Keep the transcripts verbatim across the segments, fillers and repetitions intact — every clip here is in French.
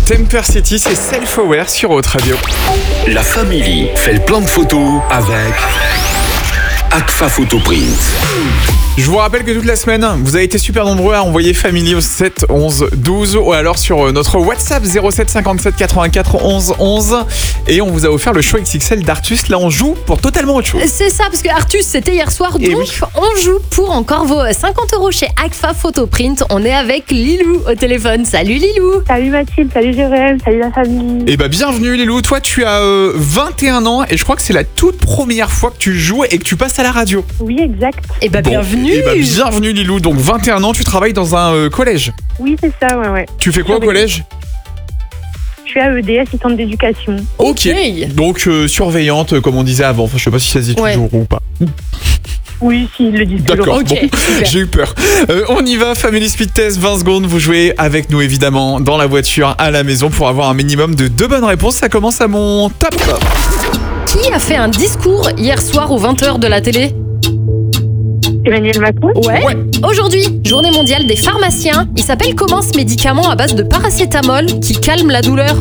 Temper City, c'est Self-Aware sur Haute Radio. La famille fait le plan de photos avec Agfa Photo Print. Je vous rappelle que toute la semaine, vous avez été super nombreux à envoyer Family au sept onze douze ou alors sur notre WhatsApp zéro sept cinquante-sept quatre-vingt-quatre onze onze et on vous a offert le show X X L d'Artus. Là, on joue pour totalement autre chose. C'est ça, parce que Artus, c'était hier soir, donc Et oui. on joue pour encore vos cinquante euros chez Agfa Photo Print. On est avec Lilou au téléphone. Salut Lilou. Salut Mathilde, salut Jérém, salut la famille. Et bah bienvenue Lilou, toi tu as euh, vingt et un ans et je crois que c'est la toute première fois que tu joues et que tu passes à la radio. Oui, exact. Et bah Bon, bienvenue. Et bah bienvenue Lilou, donc vingt et un ans, tu travailles dans un euh, collège. Oui, c'est ça, ouais, ouais. Tu fais quoi au collège? Je suis A E D, assistante d'éducation. Ok. Donc euh, surveillante, euh, comme on disait avant. Enfin, je sais pas si ça se dit Ouais. toujours ou pas. Oui, si, ils le disent toujours. D'accord, Ok, bon, super. j'ai eu peur. Euh, on y va, Family Speed Test, vingt secondes. Vous jouez avec nous évidemment dans la voiture, à la maison pour avoir un minimum de deux bonnes réponses. Ça commence à mon top. Qui a fait un discours hier soir aux vingt heures de la télé? Emmanuel Macron. Ouais. Ouais. Aujourd'hui, journée mondiale des pharmaciens. Il s'appelle comment ce médicament à base de paracétamol qui calme la douleur?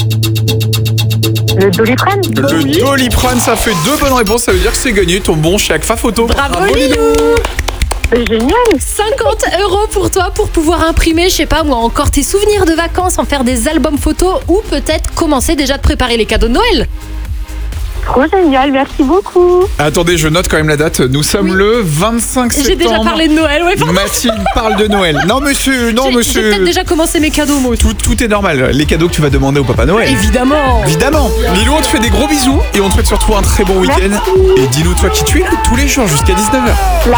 Le Doliprane. Le Doliprane, ça fait deux bonnes réponses. Ça veut dire que c'est gagné. Ton bon chez Agfa Photo. Bravo Lilou. C'est génial. cinquante euros pour toi pour pouvoir imprimer, je sais pas moi, encore tes souvenirs de vacances, en faire des albums photos ou peut-être commencer déjà de préparer les cadeaux de Noël. Trop génial, merci beaucoup. Attendez, je note quand même la date. Nous sommes Oui. le vingt-cinq septembre. J'ai déjà parlé de Noël, ouais. pardon. Mathilde parle de Noël. Non monsieur, non J'ai- J'ai monsieur. peut-être déjà commencé mes cadeaux, moi. Tout, tout est normal. Les cadeaux que tu vas demander au Papa Noël. Évidemment. Évidemment. Lilou, on te fait des gros bisous et on te souhaite surtout un très bon week-end. Et dis-nous toi qui tu écoutes tous les jours jusqu'à dix-neuf heures.